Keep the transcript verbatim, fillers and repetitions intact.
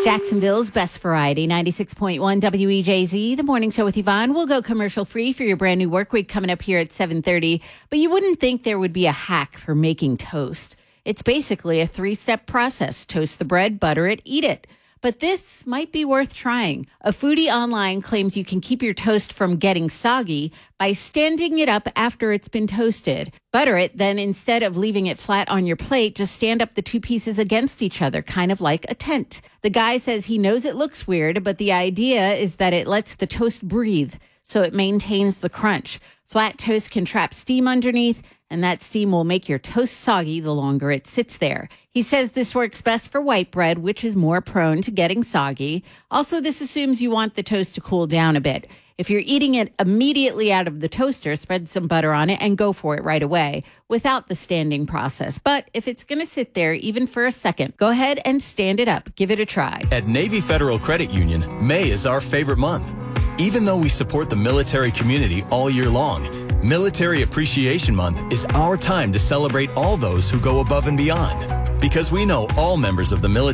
Jacksonville's best variety, ninety-six point one W E J Z, the morning show with Yvonne. We'll go commercial free for your brand new work week coming up here at seven thirty. But you wouldn't think there would be a hack for making toast. It's basically a three-step process. Toast the bread, butter it, eat it. But this might be worth trying. A foodie online claims you can keep your toast from getting soggy by standing it up after it's been toasted. Butter it, then instead of leaving it flat on your plate, just stand up the two pieces against each other, kind of like a tent. The guy says he knows it looks weird, but the idea is that it lets the toast breathe, so it maintains the crunch. Flat toast can trap steam underneath, and that steam will make your toast soggy the longer it sits there. He says this works best for white bread, which is more prone to getting soggy. Also, this assumes you want the toast to cool down a bit. If you're eating it immediately out of the toaster, spread some butter on it and go for it right away without the standing process. But if it's going to sit there even for a second, go ahead and stand it up. Give it a try. At Navy Federal Credit Union, May is our favorite month. Even though we support the military community all year long, Military Appreciation Month is our time to celebrate all those who go above and beyond. Because we know all members of the military